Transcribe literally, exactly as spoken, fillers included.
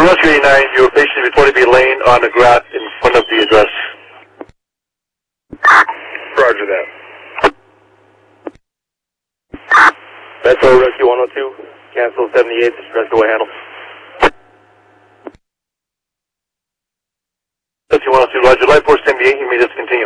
Rescue eighty-nine, your patient is reported to be laying on the grass in front of the address. Roger that. Metro Rescue one oh two, cancel seventy-eight, rescue handle. Rescue one oh two, Roger, Life Force seventy-eight, you may discontinue.